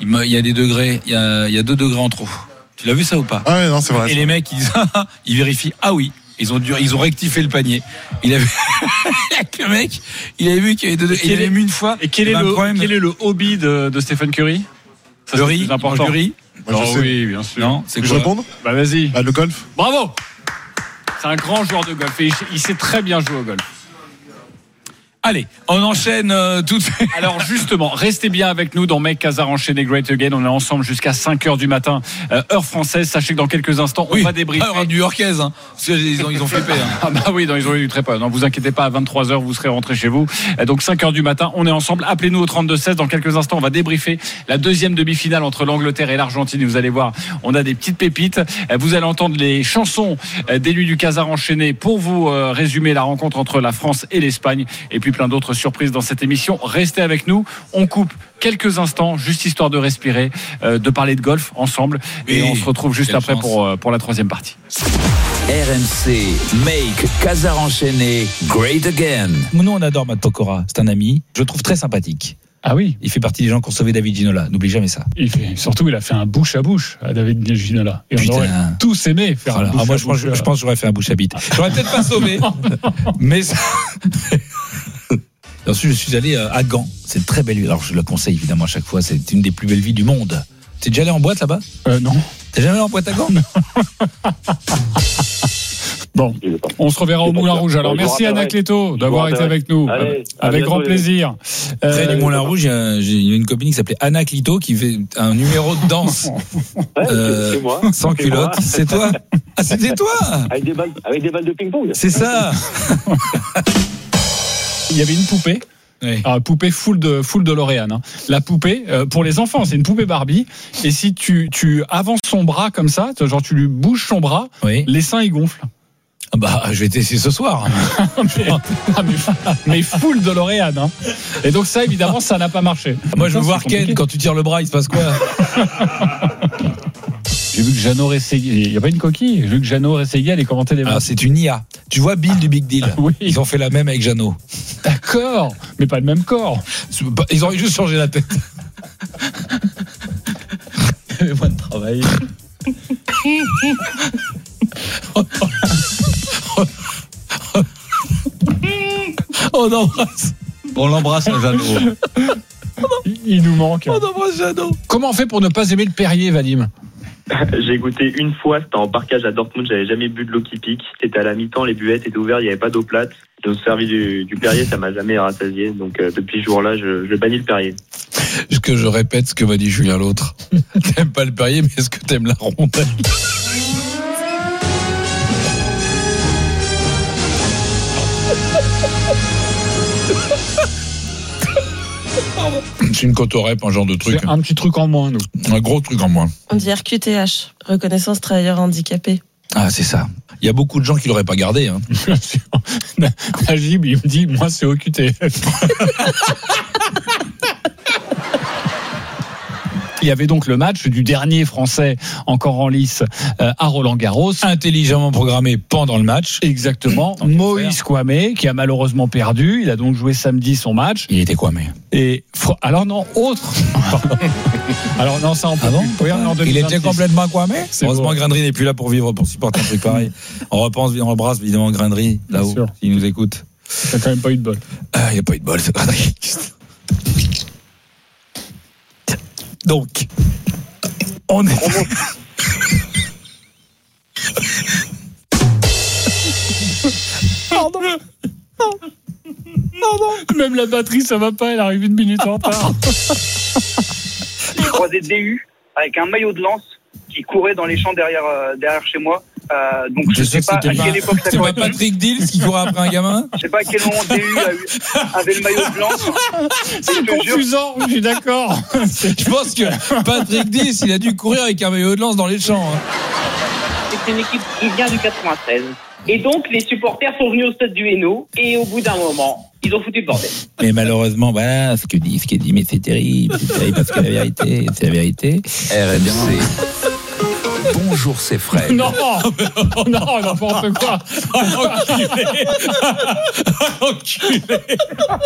il y a des degrés, il y a 2 degrés en trop. Tu l'as vu ça ou pas? Ah ouais, non, c'est vrai. Et les mecs, ils disent, ils vérifient. Ah oui, ils ont rectifié le panier. Il avait le mec, il avait vu qu'il y avait 2 degrés. Il avait mis une fois. Et quel est le hobby de Stephen Curry? Ça, le riz, important. Le riz. Moi, je sais. Oui, bien sûr. Non, c'est Je quoi? réponds? Bah vas-y. Le golf. Bravo. C'est un grand joueur de golf et il sait très bien jouer au golf. Allez, on enchaîne tout de suite. Alors justement, restez bien avec nous dans Mec Casar enchaîné Great Again. On est ensemble jusqu'à 5h du matin, heure française. Sachez que dans quelques instants, on va débriefer. Heure new-yorkaise, hein. Ils ont flippé. Hein. Ah bah oui, non, ils ont eu du très peu. Non, vous inquiétez pas, à 23h, vous serez rentrés chez vous. Donc 5h du matin, on est ensemble. Appelez-nous au 32-16. Dans quelques instants, on va débriefer la deuxième demi-finale entre l'Angleterre et l'Argentine. Vous allez voir, on a des petites pépites. Vous allez entendre les chansons d'élus du Casar enchaîné pour vous résumer la rencontre entre la France et l'Espagne. Et puis plein d'autres surprises dans cette émission. Restez avec nous. On coupe quelques instants, juste histoire de respirer, de parler de golf ensemble. Et on se retrouve juste après pour la troisième partie. RMC, Make Casar enchaîné, Great Again. Nous, on adore Matt Pokora. C'est un ami. Je le trouve très sympathique. Ah oui. Il fait partie des gens qui ont sauvé David Ginola. N'oublie jamais ça. Surtout, il a fait un bouche à bouche à David Ginola. Et on aurait tous aimé faire un bouche à bouche. Moi, je pense que j'aurais fait un bouche à bite. J'aurais peut-être pas sauvé. Mais ça... Ensuite, je suis allé à Gand. C'est une très belle ville. Alors, je le conseille évidemment à chaque fois. C'est une des plus belles villes du monde. T'es déjà allé en boîte là-bas? Non. T'es jamais allé en boîte à Gand? Bon, on se reverra au Moulin Rouge. Alors, merci Anna Cléto d'avoir été avec nous. Allez, avec grand plaisir. Près du Moulin Rouge, il y a une copine qui s'appelait Anna Cléto qui fait un numéro de danse. C'est moi. Sans culotte. C'est toi? Ah, c'était toi? Avec des balles de ping-pong. C'est ça. Il y avait une poupée. Oui. Alors, poupée full de L'Oréal. Hein. La poupée, pour les enfants, c'est une poupée Barbie. Et si tu avances son bras comme ça, genre tu lui bouges son bras, oui. Les seins ils gonflent. Bah, je vais tester ce soir. mais full de L'Oréal. Hein. Et donc ça, évidemment, ça n'a pas marché. Moi, je veux voir Ken, quand tu tires le bras, il se passe quoi? J'ai vu que Jeannot Rességui, il n'y a pas une coquille. J'ai vu que Jeannot Rességui allait commenter des matchs. Ah, c'est une IA. Tu vois Bill du Big Deal? Oui. Ils ont fait la même avec Jeannot. D'accord, mais pas le même corps. Ils auraient juste changé la tête. Moi de travail. On l'embrasse à Jeannot. Il nous manque. On embrasse Jeannot. Comment on fait pour ne pas aimer le Perrier, Vadim? J'ai goûté une fois, c'était en parkage à Dortmund, j'avais jamais bu de l'eau qui pique. C'était à la mi-temps, les buvettes étaient ouvertes, il n'y avait pas d'eau plate. J'ai aussi servi du Perrier, ça m'a jamais rassasié. Donc depuis ce jour-là, je bannis le Perrier. Est-ce que je répète ce que m'a dit Julien l'autre? T'aimes pas le Perrier, mais est-ce que t'aimes la rondelle? C'est une cotorep, un genre de truc. C'est un petit truc en moins, nous. Un gros truc en moins. On dit RQTH, reconnaissance travailleur handicapé. Ah, c'est ça. Il y a beaucoup de gens qui l'auraient pas gardé. Hein. Najib, il me dit, moi, c'est OQTF. Il y avait donc le match du dernier Français encore en lice à Roland-Garros. Intelligemment programmé pendant le match. Exactement. Moïse Kouamé, qui a malheureusement perdu. Il a donc joué samedi son match. Il était Kouamé. Et alors non, autre. Alors non, ça en peut plus. Il était complètement Kouamé. Heureusement, beau. Grindry n'est plus là pour vivre, pour supporter un truc pareil. On embrasse évidemment Grindry là-haut, s'il nous écoute. Il n'y a quand même pas eu de bol. Il n'y a pas eu de bol, c'est Grindry. Donc, on est. Pardon. Même la batterie, ça va pas, elle arrive 1 minute en retard. J'ai croisé DU avec un maillot de lance qui courait dans les champs derrière chez moi. Donc je sais pas à quelle époque ça correspond. C'est pas Patrick Dills qui courait après un gamin? Je sais pas à quel moment DU avait le maillot de lance. C'est confusant, je suis d'accord. Je pense que Patrick Dills, il a dû courir avec un maillot de lance dans les champs. Hein. C'est une équipe qui vient du 93. Et donc les supporters sont venus au stade du Hainaut et au bout d'un moment, ils ont foutu le bordel. Mais malheureusement, voilà, ce qu'il dit, mais c'est terrible parce que c'est la vérité. RMC. Bonjour, c'est Fred. Non, n'importe quoi. Enculé.